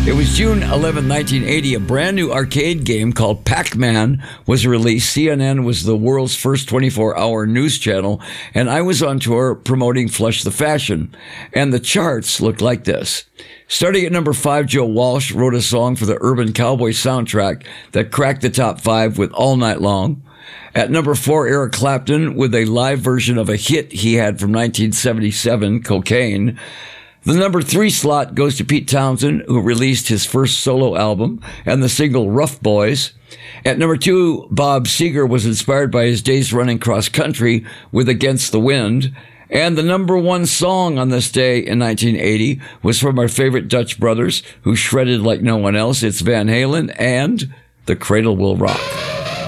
It was June 11, 1980. A brand new arcade game called Pac-Man was released. CNN was the world's first 24-hour news channel, and I was on tour promoting Flush the Fashion. And the charts looked like this. Starting at number 5, Joe Walsh wrote a song for the Urban Cowboy soundtrack that cracked the top 5 with All Night Long. At number 4, Eric Clapton with a live version of a hit he had from 1977, Cocaine. The number 3 slot goes to Pete Townsend, who released his first solo album and the single Rough Boys. At number 2, Bob Seger was inspired by his days running cross country with Against the Wind. And the number 1 song on this day in 1980 was from our favorite Dutch brothers, who shredded like no one else. It's Van Halen and The Cradle Will Rock.